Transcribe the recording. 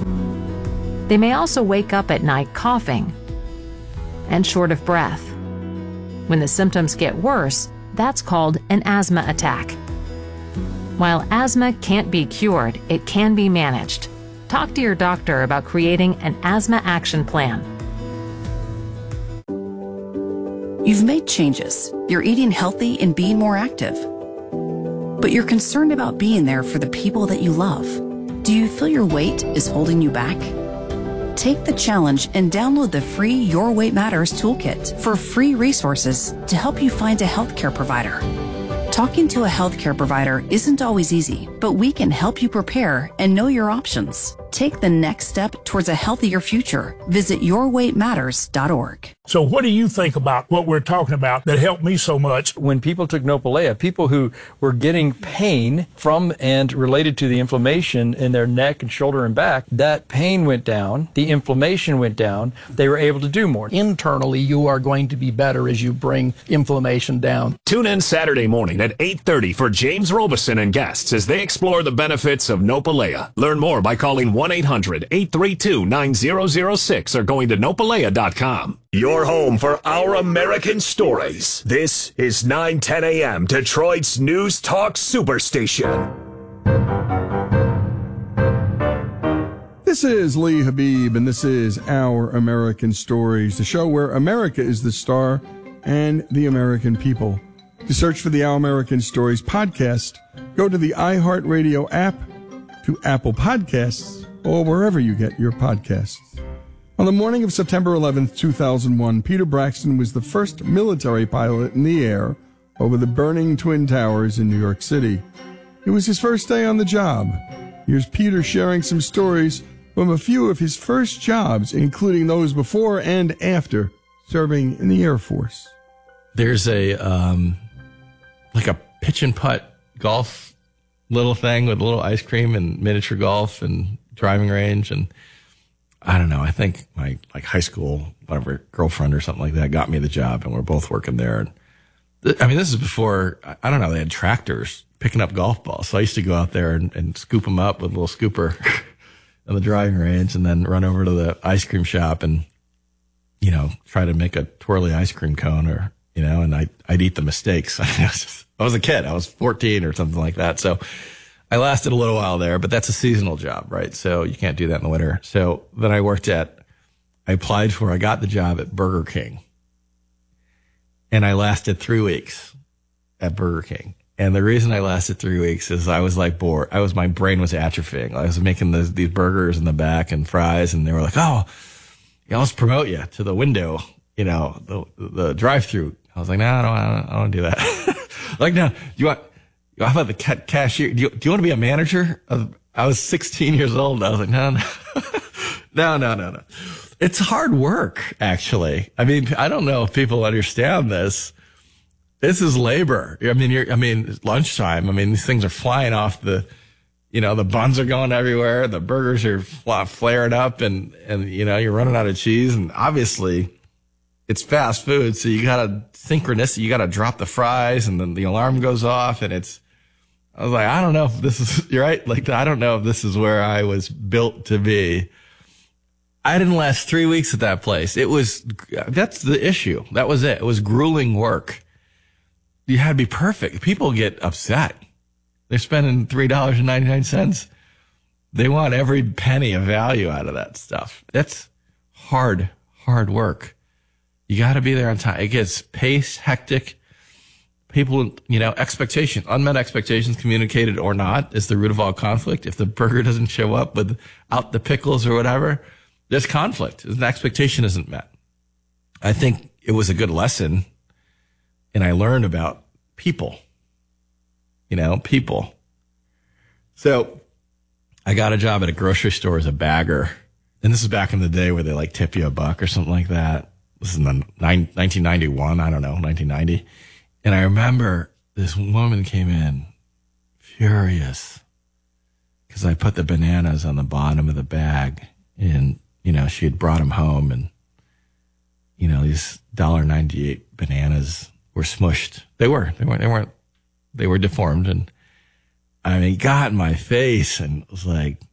They may also wake up at night coughing and short of breath. When the symptoms get worse, that's called an asthma attack. While asthma can't be cured, it can be managed. Talk to your doctor about creating an asthma action plan. You've made changes. You're eating healthy and being more active. But you're concerned about being there for the people that you love. Do you feel your weight is holding you back? Take the challenge and download the free Your Weight Matters toolkit for free resources to help you find a healthcare provider. Talking to a healthcare provider isn't always easy, but we can help you prepare and know your options. Take the next step towards a healthier future. Visit yourweightmatters.org. So what do you think about what we're talking about that helped me so much? When people took Nopalea, people who were getting pain from and related to the inflammation in their neck and shoulder and back, that pain went down, the inflammation went down, they were able to do more. Internally, you are going to be better as you bring inflammation down. Tune in Saturday morning at 8:30 for James Robeson and guests as they explore the benefits of Nopalea. Learn more by calling 1-800-832-9006 or going to nopalea.com. Your home for our American stories. This is 910 a.m. Detroit's News Talk Superstation. This is Lee Habib, and this is Our American Stories, the show where America is the star and the American people. To search for the Our American Stories podcast, go to the iHeartRadio app, to Apple Podcasts, or wherever you get your podcasts. On the morning of September 11th, 2001, Peter Braxton was the first military pilot in the air over the burning Twin Towers in New York City. It was his first day on the job. Here's Peter sharing some stories from a few of his first jobs, including those before and after serving in the Air Force. There's a pitch and putt golf little thing with a little ice cream and miniature golf and driving range, and I don't know, I think my high school whatever girlfriend or something like that got me the job, and we're both working there. And I mean, this is before, I don't know, they had tractors picking up golf balls, so I used to go out there and scoop them up with a little scooper on the driving range, and then run over to the ice cream shop and try to make a twirly ice cream cone, or and I'd eat the mistakes. I was a kid. I was 14 or something like that. So I lasted a little while there, but that's a seasonal job, right? So you can't do that in the winter. So then I got the job at Burger King. And I lasted 3 weeks at Burger King. And the reason I lasted 3 weeks is I was bored. My brain was atrophying. I was making these burgers in the back and fries, and they were like, "Oh, let's promote you to the window, the drive-through." I was like, "No, I don't want to do that." No, how about the cashier? Do you want to be a manager? I was 16 years old. I was like, no. No. It's hard work, actually. I mean, I don't know if people understand this. This is labor. It's lunchtime. I mean, these things are flying off the buns are going everywhere. The burgers are flaring up, and you're running out of cheese. And obviously, it's fast food, so you gotta you gotta drop the fries, and then the alarm goes off, and I was like, I don't know if this is, you're right. I don't know if this is where I was built to be. I didn't last 3 weeks at that place. That's the issue. That was it. It was grueling work. You had to be perfect. People get upset. They're spending $3.99. They want every penny of value out of that stuff. That's hard work. You got to be there on time. It gets paced, hectic. People, expectation, unmet expectations, communicated or not, is the root of all conflict. If the burger doesn't show up without the pickles or whatever, there's conflict. An expectation isn't met. I think it was a good lesson, and I learned about people. People. So I got a job at a grocery store as a bagger, and this is back in the day where they tip you $1 or something like that. This is in 1991, I don't know, 1990. And I remember this woman came in furious because I put the bananas on the bottom of the bag, and, she had brought them home, and, these $1.98 bananas were smushed. They were deformed, and got in my face and was like,